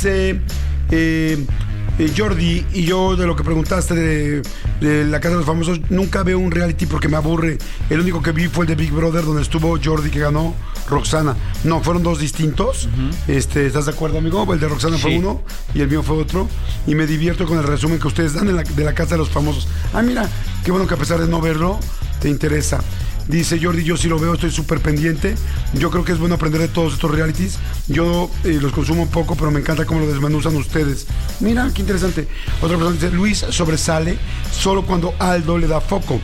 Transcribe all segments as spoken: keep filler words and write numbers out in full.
dice eh, eh, Jordi, y yo de lo que preguntaste de, de la Casa de los Famosos, nunca veo un reality porque me aburre. El único que vi fue el de Big Brother, donde estuvo Jordi, que ganó Roxana. No, fueron dos distintos. Uh-huh. este, ¿Estás de acuerdo, amigo? El de Roxana sí. fue uno y el mío fue otro. Y me divierto con el resumen que ustedes dan de la, de la Casa de los Famosos. Ah, mira, qué bueno que a pesar de no verlo, te interesa. Dice Jordi, yo sí lo veo, estoy súper pendiente. Yo creo que es bueno aprender de todos estos realities. Yo eh, los consumo poco, pero me encanta cómo lo desmenuzan ustedes. Mira, qué interesante. Otra persona dice, Luis sobresale solo cuando Aldo le da foco.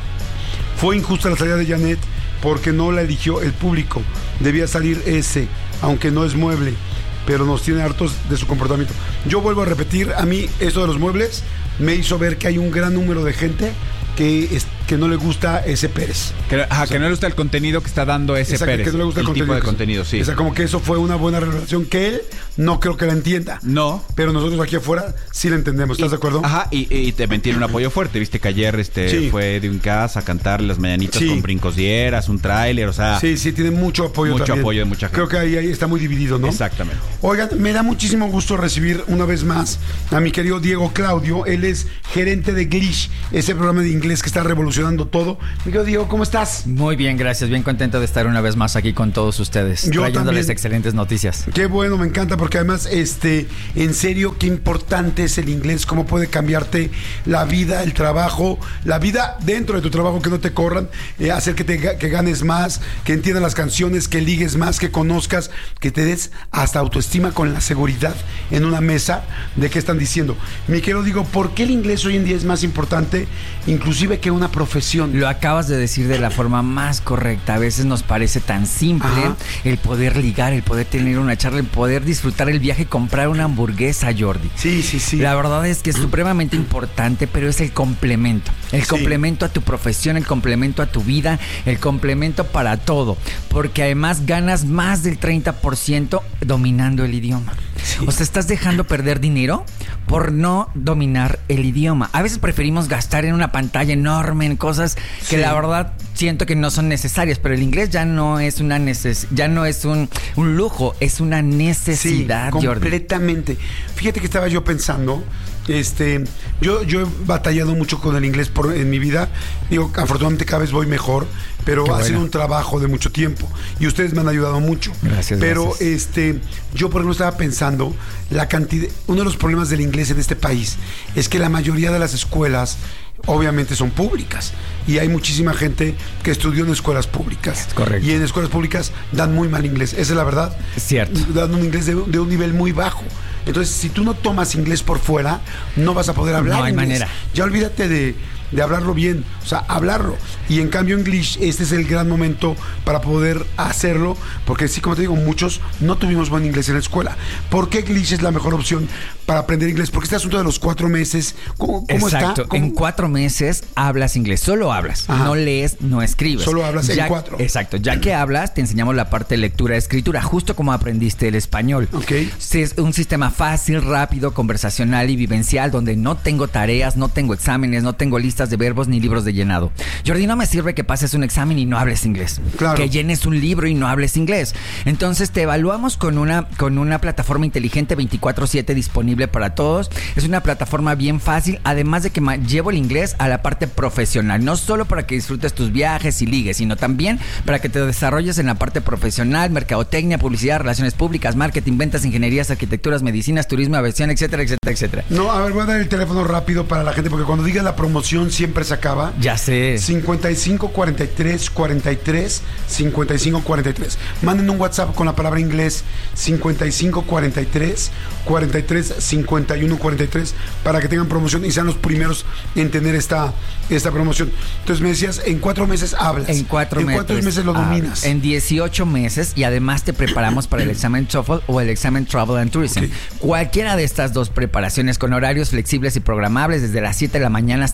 Fue injusta la salida de Janet porque no la eligió el público. Debía salir ese, aunque no es mueble, pero nos tiene hartos de su comportamiento. Yo vuelvo a repetir, a mí esto de los muebles me hizo ver que hay un gran número de gente que, es, que no le gusta ese Pérez. Que, ajá, o sea, que no le gusta el contenido que está dando ese exacto, Pérez. Que no le gusta el, el tipo de contenido, sí. O sea, como que eso fue una buena revelación que él no creo que la entienda. No. Pero nosotros aquí afuera sí la entendemos. ¿Estás y, de acuerdo? Ajá, y, y también tiene un apoyo fuerte. Viste que ayer este sí. fue de un casa a cantar las mañanitas sí. con brincos dieras, un tráiler, o sea. Sí, sí, tiene mucho apoyo Mucho también. apoyo de mucha gente. Creo que ahí, ahí está muy dividido, ¿no? Exactamente. Oigan, me da muchísimo gusto recibir una vez más a mi querido Diego Claudio. Él es gerente de Glish, ese programa de inglés que está revolucionando todo. Mi querido Diego, ¿cómo estás? Muy bien, gracias. Bien contento de estar una vez más aquí con todos ustedes. Yo trayéndoles también. Excelentes noticias. Qué bueno, me encanta porque además, este, en serio, qué importante es el inglés, cómo puede cambiarte la vida, el trabajo, la vida dentro de tu trabajo, que no te corran, eh, hacer que, te, que ganes más, que entiendas las canciones, que ligues más, que conozcas, que te des hasta autoestima con la seguridad en una mesa de qué están diciendo. Mi querido Diego, ¿por qué el inglés hoy en día es más importante, inclusive que una profesión? Lo acabas de decir de la forma más correcta. A veces nos parece tan simple Ajá. el poder ligar, el poder tener una charla, el poder disfrutar el viaje y comprar una hamburguesa, Jordi. Sí, sí, sí. La verdad es que es supremamente importante, pero es el complemento. El sí. complemento a tu profesión, el complemento a tu vida, el complemento para todo. Porque además ganas más del treinta por ciento dominando el idioma. Sí. O sea, estás dejando perder dinero por no dominar el idioma. A veces preferimos gastar en una pantalla enorme en cosas que sí. la verdad siento que no son necesarias, pero el inglés ya no es una neces- ya no es un, un lujo, es una necesidad, sí, completamente. Jordi. Fíjate que estaba yo pensando, este, yo, yo he batallado mucho con el inglés por, en mi vida. Digo, afortunadamente cada vez voy mejor, pero Qué ha bueno. sido un trabajo de mucho tiempo y ustedes me han ayudado mucho. Gracias. Pero gracias. este, yo por ejemplo estaba pensando la cantidad, uno de los problemas del inglés en este país es que la mayoría de las escuelas obviamente son públicas y hay muchísima gente que estudió en escuelas públicas. Correcto. Y en escuelas públicas dan muy mal inglés, esa es la verdad. Es cierto. Dan un inglés de, de un nivel muy bajo. Entonces, si tú no tomas inglés por fuera, no vas a poder hablar No hay inglés. manera. Ya olvídate de, de hablarlo bien, o sea, hablarlo. Y en cambio, English, este es el gran momento para poder hacerlo, porque sí, como te digo, muchos no tuvimos buen inglés en la escuela. ¿Por qué English es la mejor opción para aprender inglés? Porque este asunto de los cuatro meses, ¿cómo, cómo Exacto. está? ¿Cómo? En cuatro meses hablas inglés, solo hablas, Ajá. no lees, no escribes. Solo hablas ya, en cuatro. Exacto, ya que hablas, te enseñamos la parte de lectura, escritura, justo como aprendiste el español. Ok. Es un sistema fácil, rápido, conversacional y vivencial, donde no tengo tareas, no tengo exámenes, no tengo listas de verbos ni libros de llenado. Jordi, no me sirve que pases un examen y no hables inglés. Claro. Que llenes un libro y no hables inglés. Entonces te evaluamos con una, con una plataforma inteligente veinticuatro siete disponible para todos. Es una plataforma bien fácil, además de que ma- llevo el inglés a la parte profesional, no solo para que disfrutes tus viajes y ligues, sino también para que te desarrolles en la parte profesional, mercadotecnia, publicidad, relaciones públicas, marketing, ventas, ingenierías, arquitecturas, medicinas, turismo, aviación, etcétera, etcétera, etcétera. No, a ver, voy a dar el teléfono rápido para la gente, porque cuando diga la promoción siempre se acaba. Ya sé. cincuenta y cinco cuarenta y tres cuarenta y tres cincuenta y cinco cuarenta y tres. Manden un WhatsApp con la palabra inglés cincuenta y cinco cuarenta y tres cuarenta y tres cincuenta y uno cuarenta y tres para que tengan promoción y sean los primeros en tener esta, esta promoción. Entonces me decías, en cuatro meses hablas. En cuatro en meses. cuatro meses lo dominas. Ah, en dieciocho meses, y además te preparamos para el examen TOEFL o el examen Travel and Tourism. Okay. Cualquiera de estas dos preparaciones con horarios flexibles y programables desde las siete de la mañana hasta las nueve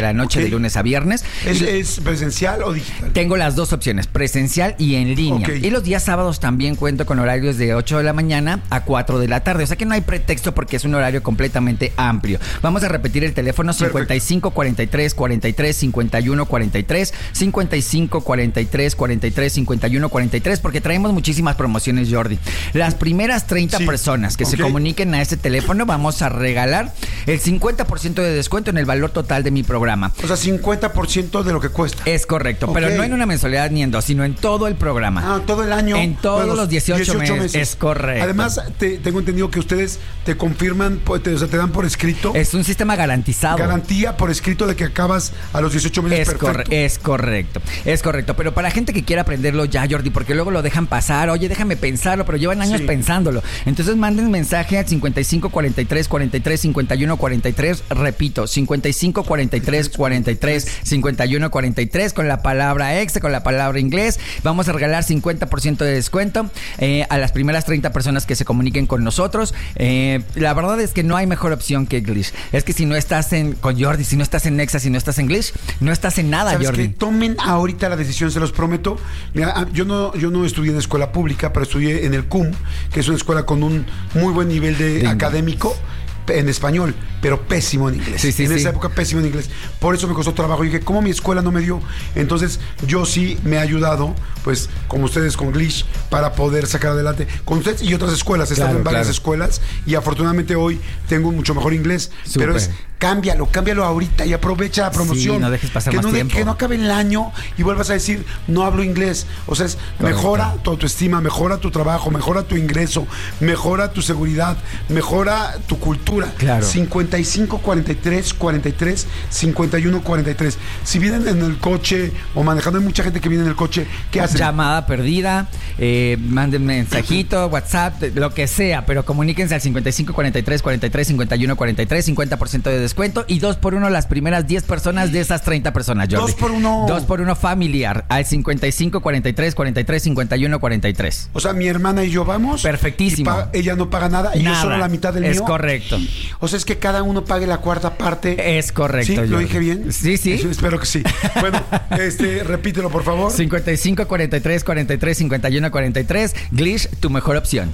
de la noche, okay, de lunes a viernes. ¿Es, ¿Es presencial o digital? Tengo las dos opciones, presencial y en línea. Okay. Y los días sábados también cuento con horarios de ocho de la mañana a cuatro de la tarde. O sea que no hay pretexto porque es un horario completamente amplio. Vamos a repetir el teléfono: cincuenta y cinco, cuarenta y tres, cuarenta y tres, cincuenta y uno, cuarenta y tres, cincuenta y cinco, cuarenta y tres, cuarenta y tres, cincuenta y uno, cuarenta y tres, porque traemos muchísimas promociones, Jordi. Las primeras treinta sí. personas que okay. se comuniquen a este teléfono, vamos a regalar el cincuenta por ciento de descuento en el valor total de mi programa. O sea, cincuenta por ciento de lo que cuesta. Es correcto, okay. pero no en una mensualidad ni en dos, sino en todo el programa. Ah, todo el año. En todos bueno, los dieciocho, dieciocho meses. meses. Es correcto. Además, te, tengo entendido que ustedes te confirman, te, o sea, te dan por escrito. Es un sistema garantizado. Garantía por escrito de que acabas a los dieciocho meses. Es, perfecto. Corre, es correcto, es correcto. Pero para gente que quiera aprenderlo ya, Jordi, porque luego lo dejan pasar, oye, déjame pensarlo, pero llevan años sí. pensándolo. Entonces manden mensaje al cincuenta y cinco, cuarenta y tres, cuarenta y tres, cincuenta y uno, cuarenta y tres. Repito, cincuenta y cinco, cuarenta y tres, cuarenta y tres, cincuenta y uno, cuarenta y tres con la palabra extra, con la palabra inglés. Vamos a regalar cincuenta por ciento de descuento eh, a las primeras treinta personas que se comuniquen con nosotros. Eh, la verdad es que no hay mejor opción que Glitch. Es que si no estás en con Jordi, si no estás en Nexa, si no estás en Glitch, no estás en nada, ¿sabes Jordi? Que tomen ahorita la decisión, se los prometo. Mira, yo no, yo no estudié en escuela pública, pero estudié en el C U M, que es una escuela con un muy buen nivel de Dime. académico en español, pero pésimo en inglés. Sí, sí, en sí. esa época pésimo en inglés. Por eso me costó trabajo. Y dije, ¿cómo mi escuela no me dio? Entonces, yo sí me he ayudado, pues, como ustedes con Glitch, para poder sacar adelante. Con ustedes y otras escuelas. He estado claro, en varias claro. escuelas y afortunadamente hoy tengo un mucho mejor inglés. Super. Pero es, cámbialo, cámbialo ahorita y aprovecha la promoción. Sí, no dejes pasar que más no, tiempo. Que no acabe el año y vuelvas a decir, no hablo inglés. O sea, es, claro, mejora claro. tu autoestima, mejora tu trabajo, mejora tu ingreso, mejora tu seguridad, mejora tu cultura. Claro. cincuenta y cinco, cuarenta y tres, cuarenta y tres, cincuenta y uno, cuarenta y tres. Si vienen en el coche o manejando, hay mucha gente que viene en el coche, ¿qué hacen? Llamada perdida, eh, manden mensajito, WhatsApp, lo que sea, pero comuníquense al cincuenta y cinco, cuarenta y tres, cuarenta y tres, cincuenta y uno, cuarenta y tres, cincuenta por ciento de descuento y dos por uno las primeras diez personas de esas treinta personas, Jordi. Dos por uno. Dos por uno familiar al cincuenta y cinco, cuarenta y tres, cuarenta y tres, cincuenta y uno, cuarenta y tres. O sea, mi hermana y yo vamos. Perfectísimo. Paga, ella no paga nada y nada. Yo solo la mitad del es mío. Es correcto. O sea, es que cada uno pague la cuarta parte. Es correcto. ¿Sí? ¿Lo Jordi. dije bien? Sí, sí. Eso, espero que sí. Bueno, este, repítelo, por favor. cincuenta y cinco, cuarenta y tres, cuarenta y tres, cincuenta y uno, cuarenta y tres. Glitch, tu mejor opción.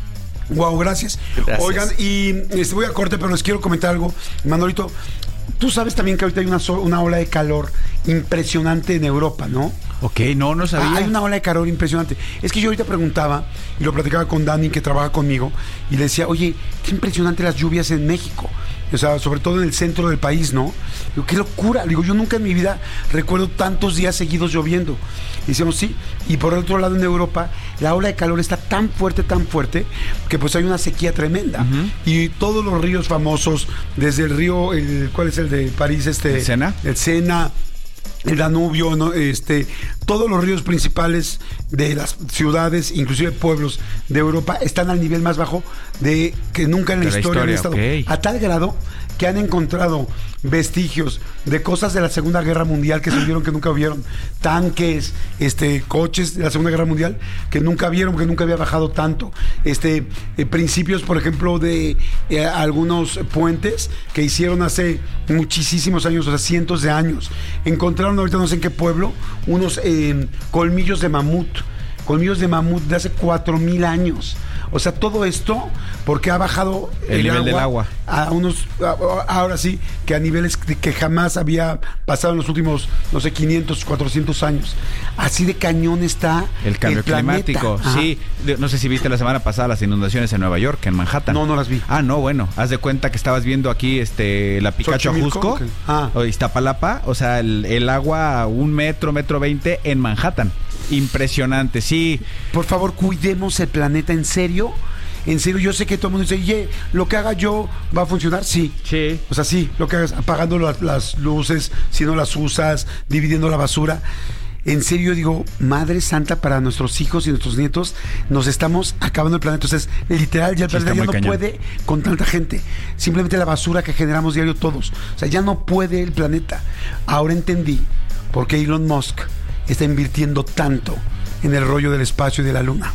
Wow, gracias. gracias. Oigan, y este, voy a corte, pero les quiero comentar algo. Manolito, tú sabes también que ahorita hay una, una ola de calor impresionante en Europa, ¿no? Ok, no, no sabía. Ah, hay una ola de calor impresionante. Es que yo ahorita preguntaba, y lo platicaba con Dani, que trabaja conmigo, y le decía, oye, qué impresionante las lluvias en México. O sea, sobre todo en el centro del país, ¿no? Digo, qué locura. Digo, yo nunca en mi vida recuerdo tantos días seguidos lloviendo. Y decíamos, sí. Y por el otro lado, en Europa, la ola de calor está tan fuerte, tan fuerte, que pues hay una sequía tremenda. Uh-huh. Y todos los ríos famosos, desde el río, el, ¿cuál es el de París? Este, ¿El Sena? El Sena. El Danubio, ¿no? Este, todos los ríos principales de las ciudades, inclusive pueblos de Europa, están al nivel más bajo de que nunca en la, la historia, historia han estado. Okay. A tal grado que han encontrado vestigios de cosas de la Segunda Guerra Mundial que se vieron que nunca vieron, tanques, este, coches de la Segunda Guerra Mundial que nunca vieron, que nunca había bajado tanto, este, eh, principios, por ejemplo, de eh, algunos puentes que hicieron hace muchísimos años, o sea, cientos de años. Encontraron ahorita no sé en qué pueblo unos eh, colmillos de mamut, colmillos de mamut de hace cuatro mil años. O sea, todo esto porque ha bajado el, el nivel agua del agua a unos, a, ahora sí, que a niveles que jamás había pasado en los últimos, no sé, quinientos, cuatrocientos años. Así de cañón está el cambio el climático. Ajá. Sí, no sé si viste la semana pasada las inundaciones en Nueva York, en Manhattan. No, no las vi. Ah, no, bueno, haz de cuenta que estabas viendo aquí este la Picacho Ajusco okay. ah. o Iztapalapa, o sea, el, el agua a un metro, metro veinte en Manhattan. Impresionante, sí. Por favor, cuidemos el planeta, ¿en serio? En serio, yo sé que todo el mundo dice, oye, lo que haga yo va a funcionar, sí. Sí. O sea, sí, lo que hagas, apagando las, las luces, si no las usas, dividiendo la basura. En serio, digo, Madre Santa, para nuestros hijos y nuestros nietos, nos estamos acabando el planeta. Entonces, literal, ya el sí, planeta ya no cañón. puede con tanta gente. Simplemente la basura que generamos diario todos. O sea, ya no puede el planeta. Ahora entendí por qué Elon Musk está invirtiendo tanto en el rollo del espacio y de la luna.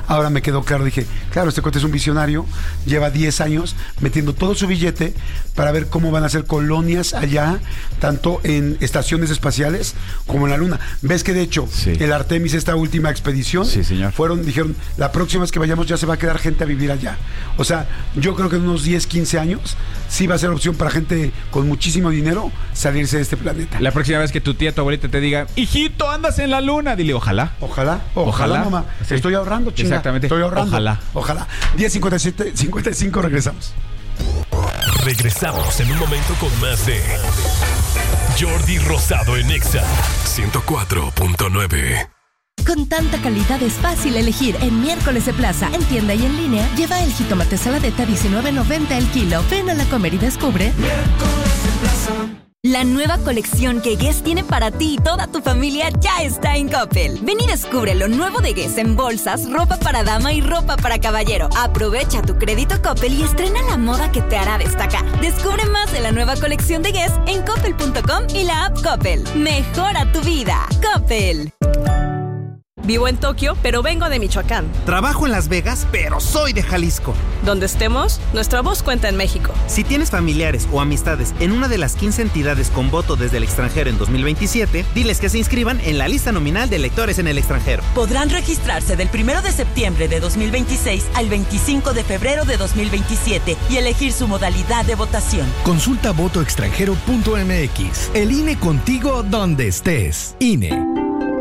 Ahora me quedó claro, dije, claro, este cuate es un visionario, lleva diez años metiendo todo su billete para ver cómo van a ser colonias allá, tanto en estaciones espaciales como en la Luna. ¿Ves que de hecho sí. el Artemis, esta última expedición, sí, señor. fueron, dijeron, la próxima vez que vayamos ya se va a quedar gente a vivir allá? O sea, yo creo que en unos diez, quince años sí va a ser opción para gente con muchísimo dinero salirse de este planeta. La próxima vez que tu tía, tu abuelita te diga, hijito, andas en la Luna, dile, ojalá. Ojalá, ojalá, ojalá mamá. Sí. Estoy ahorrando, chinga. Exactamente. Estoy ahorrando. Ojalá. Ojalá. diez cincuenta y siete, cincuenta y cinco, regresamos. Regresamos en un momento con más de Jordi Rosado en Exa ciento cuatro punto nueve. Con tanta calidad es fácil elegir. En Miércoles de Plaza, en tienda y en línea, lleva el jitomate saladeta diecinueve noventa el kilo. Ven a la comer y descubre Miércoles de Plaza. La nueva colección que Guess tiene para ti y toda tu familia ya está en Coppel. Ven y descubre lo nuevo de Guess en bolsas, ropa para dama y ropa para caballero. Aprovecha tu crédito Coppel y estrena la moda que te hará destacar. Descubre más de la nueva colección de Guess en coppel punto com y la app Coppel. Mejora tu vida. Coppel. Vivo en Tokio, pero vengo de Michoacán. Trabajo en Las Vegas, pero soy de Jalisco. Donde estemos, nuestra voz cuenta en México. Si tienes familiares o amistades en una de las quince entidades con voto desde el extranjero en dos mil veintisiete, diles que se inscriban en la lista nominal de electores en el extranjero. Podrán registrarse del primero de septiembre de dos mil veintiséis al veinticinco de febrero de dos mil veintisiete y elegir su modalidad de votación. Consulta voto extranjero punto m x. El I N E contigo donde estés. I N E.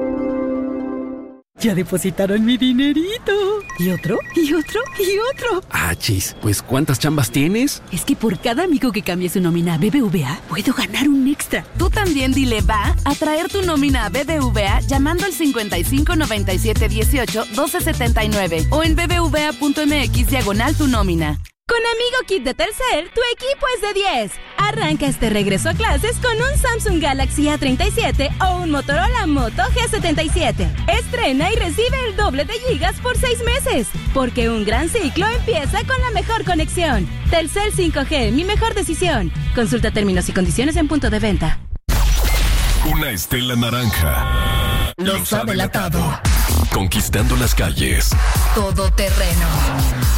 Ya depositaron mi dinerito. ¿Y otro? ¿Y otro? ¿Y otro? Ah, chis, pues ¿cuántas chambas tienes? Es que por cada amigo que cambie su nómina a B B V A, puedo ganar un extra. Tú también dile va a traer tu nómina a B B V A llamando al cincuenta y cinco noventa y siete dieciocho doce setenta y nueve o en bbva punto m x diagonal tu nómina. Con Amigo Kit de Telcel, tu equipo es de diez. Arranca este regreso a clases con un Samsung Galaxy A treinta y siete o un Motorola Moto G setenta y siete. Estrena y recibe el doble de gigas por seis meses. Porque un gran ciclo empieza con la mejor conexión. Telcel cinco G, mi mejor decisión. Consulta términos y condiciones en punto de venta. Una Estela naranja Los ha delatado. Conquistando las calles. Todoterreno.